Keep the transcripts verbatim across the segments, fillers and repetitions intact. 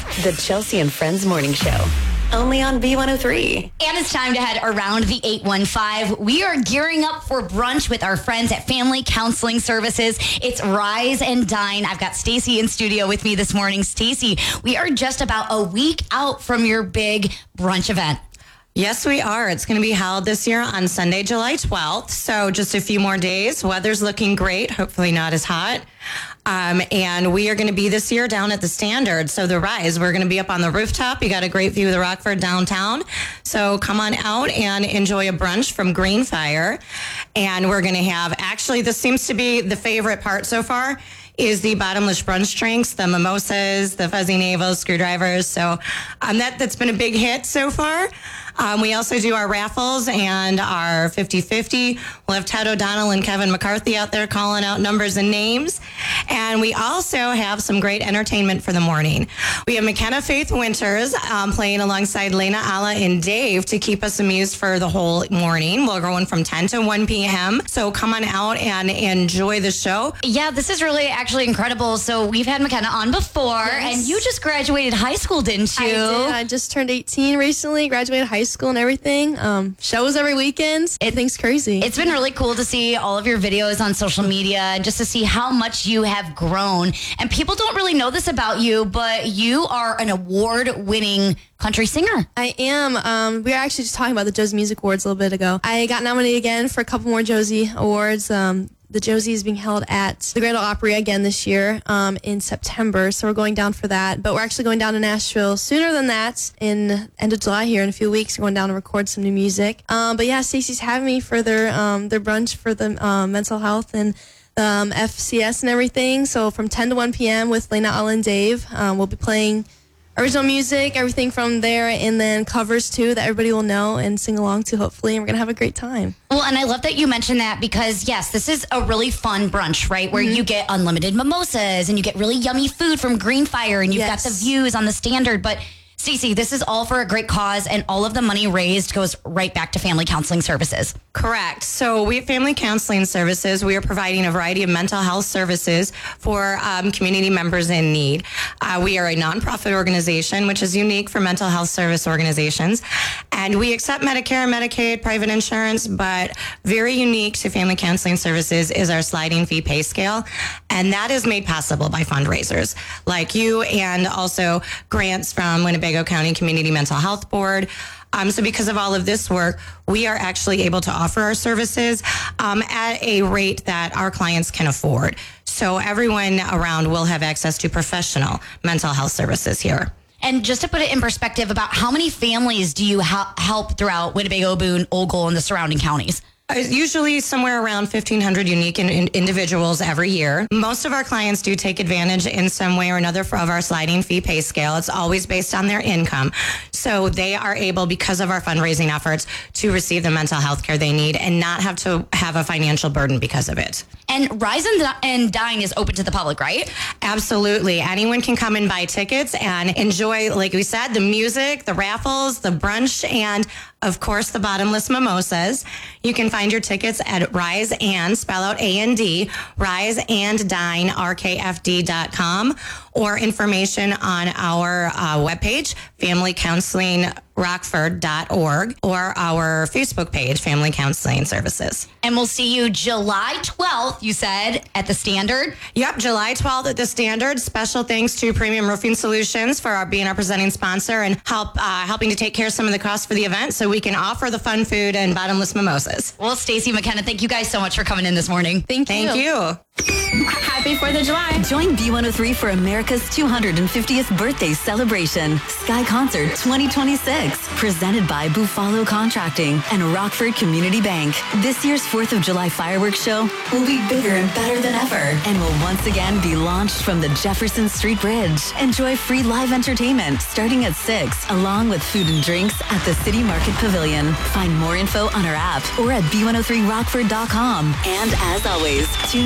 The Chelsea and Friends Morning Show. Only on B one oh three. And it's time to head around the eight one five. We are gearing up for brunch with our friends at Family Counseling Services. It's Rise and Dine. I've got Stacy in studio with me this morning. Stacy, we are just about a week out from your big brunch event. Yes, we are. It's going to be held this year on Sunday, July twelfth. So just a few more days. Weather's looking great. Hopefully not as hot. Um, and we are going to be this year down at the Standard. So the Rise, we're going to be up on the rooftop. You got a great view of the Rockford downtown. So come on out and enjoy a brunch from Greenfire. And we're going to have, actually, this seems to be the favorite part so far, is the bottomless brunch drinks, the mimosas, the fuzzy navels, screwdrivers. So um, that, that's been a big hit so far. Um, we also do our raffles and our fifty-fifty. We'll have Ted O'Donnell and Kevin McCarthy out there calling out numbers and names. And we also have some great entertainment for the morning. We have McKenna Faith Winters um, playing alongside Lena, Ala, and Dave to keep us amused for the whole morning. We're going from ten to one p.m. So come on out and enjoy the show. Yeah, this is really actually incredible. So we've had McKenna on before, yes. And you just graduated high school, didn't you? I did. I just turned eighteen recently, graduated high school and everything. Um, shows every weekend. Everything's crazy. It's been really cool to see all of your videos on social media and just to see how much you have grown. And people don't really know this about you, but you are an award-winning country singer. I am. Um, we were actually just talking about the Josie Music Awards a little bit ago. I got nominated again for a couple more Josie Awards. Um, The Josie is being held at the Grand Ole Opry again this year um, in September, so we're going down for that. But we're actually going down to Nashville sooner than that, in end of July here in a few weeks. We're going down to record some new music. Um, but yeah, Stacey's having me for their um, their brunch for the um, mental health and um, F C S and everything. So from ten to one p.m. with Lena, Ala, and Dave, um, we'll be playing original music, everything from there, and then covers too that everybody will know and sing along to, hopefully, and we're gonna have a great time. Well, and I love that you mentioned that because, yes, this is a really fun brunch, right? Where mm-hmm. you get unlimited mimosas and you get really yummy food from Greenfire and you've yes. got the views on the Standard. But Stacey, this is all for a great cause, and all of the money raised goes right back to Family Counseling Services. Correct. So we at Family Counseling Services, we are providing a variety of mental health services for um, community members in need. Uh, we are a nonprofit organization, which is unique for mental health service organizations. And we accept Medicare and Medicaid, private insurance, but very unique to Family Counseling Services is our sliding fee pay scale. And that is made possible by fundraisers like you, and also grants from Winnebago County Community Mental Health Board. Um, so because of all of this work, we are actually able to offer our services um, at a rate that our clients can afford. So everyone around will have access to professional mental health services here. And just to put it in perspective, about how many families do you ha- help throughout Winnebago, Boone, Ogle, and the surrounding counties? Usually somewhere around fifteen hundred unique in, in individuals every year. Most of our clients do take advantage in some way or another of our sliding fee pay scale. It's always based on their income. So they are able, because of our fundraising efforts, to receive the mental health care they need and not have to have a financial burden because of it. And Rise and Dine is open to the public, right? Absolutely. Anyone can come and buy tickets and enjoy, like we said, the music, the raffles, the brunch, and of course, the bottomless mimosas. You can find your tickets at Rise and, spell out A N D, Rise and Dine, R K F D dot com, or information on our uh, webpage, family counseling rockford dot org, or our Facebook page, Family Counseling Services. And we'll see you July twelfth, you said, at the Standard? Yep, July twelfth at the Standard. Special thanks to Premium Roofing Solutions for our, being our presenting sponsor and help uh, helping to take care of some of the costs for the event so we can offer the fun food and bottomless mimosas. Well, Stacey, McKenna, thank you guys so much for coming in this morning. Thank you. Thank you. Happy fourth of July. Join B one oh three for America's two hundred fiftieth birthday celebration, Sky Concert twenty twenty-six, presented by Buffalo Contracting and Rockford Community Bank. This year's fourth of July fireworks show will be bigger and better than ever and will once again be launched from the Jefferson Street Bridge. Enjoy free live entertainment starting at six, along with food and drinks at the City Market Pavilion. Find more info on our app or at B one oh three rockford dot com. And as always, tune your radio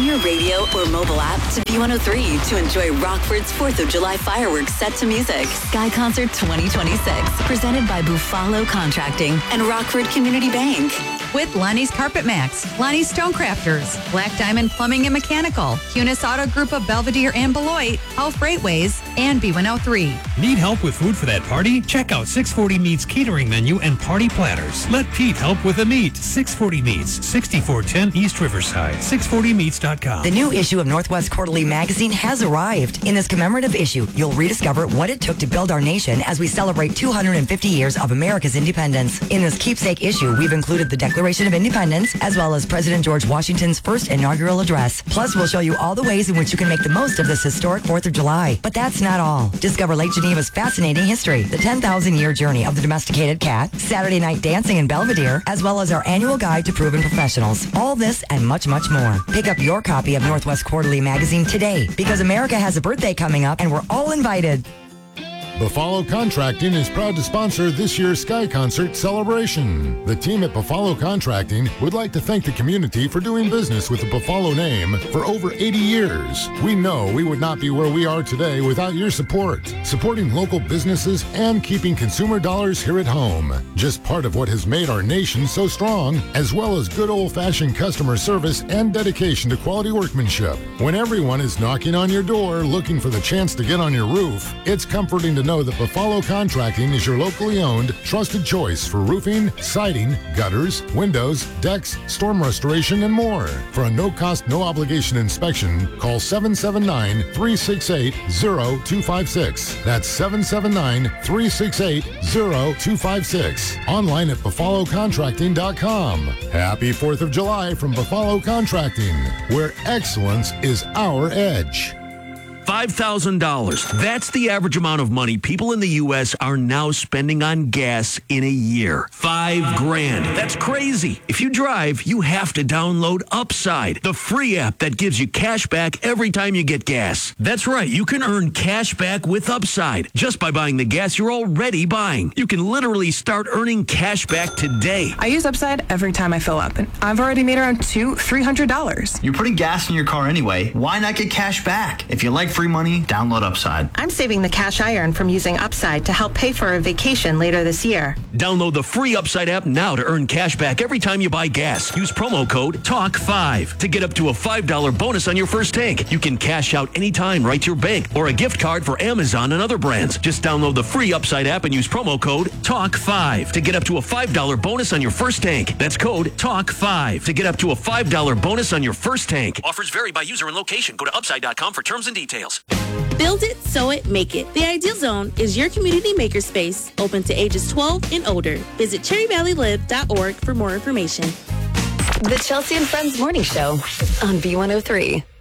radio or mobile app to B one oh three to enjoy Rockford's fourth of July fireworks set to music. Sky Concert twenty twenty-six, presented by Buffalo Contracting and Rockford Community Bank. With Lonnie's Carpet Max, Lonnie's Stonecrafters, Black Diamond Plumbing and Mechanical, Cunis Auto Group of Belvedere and Beloit, Hull Freightways, and B one oh three. Need help with food for that party? Check out six forty Meats catering menu and party platters. Let Pete help with the meat. six forty Meats, sixty-four ten East Riverside, six forty meats dot com. The new issue of Northwest Quarterly magazine has arrived. In this commemorative issue, you'll rediscover what it took to build our nation as we celebrate two hundred fifty years of America's independence. In this keepsake issue, we've included the Declaration of Independence, as well as President George Washington's first inaugural address. Plus, we'll show you all the ways in which you can make the most of this historic fourth of July. But that's not all. Discover Lake Geneva's fascinating history, the ten thousand year journey of the domesticated cat, Saturday night dancing in Belvedere, as well as our annual guide to proven professionals. All this and much, much more. Pick up your copy of Northwest Quarterly magazine today, because America has a birthday coming up and we're all invited. Buffalo Contracting is proud to sponsor this year's Sky Concert celebration. The team at Buffalo Contracting would like to thank the community for doing business with the Buffalo name for over eighty years. We know we would not be where we are today without your support, supporting local businesses and keeping consumer dollars here at home. Just part of what has made our nation so strong, as well as good old-fashioned customer service and dedication to quality workmanship. When everyone is knocking on your door looking for the chance to get on your roof, it's comforting to know that Buffalo Contracting is your locally owned, trusted choice for roofing, siding, gutters, windows, decks, storm restoration, and more. For a no-cost, no-obligation inspection, call seven seven nine, three six eight, zero two five six. That's seven seven nine, three six eight, zero two five six. Online at buffalo contracting dot com. Happy fourth of July from Buffalo Contracting, where excellence is our edge. five thousand dollars. That's the average amount of money people in the U S are now spending on gas in a year. Five grand. That's crazy. If you drive, you have to download Upside, the free app that gives you cash back every time you get gas. That's right. You can earn cash back with Upside just by buying the gas you're already buying. You can literally start earning cash back today. I use Upside every time I fill up, and I've already made around two, three hundred dollars. You're putting gas in your car anyway. Why not get cash back? If you like free money, download Upside. I'm saving the cash I earn from using Upside to help pay for a vacation later this year. Download the free Upside app now to earn cash back every time you buy gas. Use promo code talk five to get up to a five dollar bonus on your first tank. You can cash out anytime right to your bank or a gift card for Amazon and other brands. Just download the free Upside app and use promo code talk five to get up to a five dollar bonus on your first tank. That's code talk five to get up to a five dollar bonus on your first tank. Offers vary by user and location. Go to upside dot com for terms and details. Build it, sew it, make it. The Ideal Zone is your community makerspace open to ages twelve and older. Visit cherry valley lib dot org for more information. The Chelsea and Friends Morning Show on B one oh three.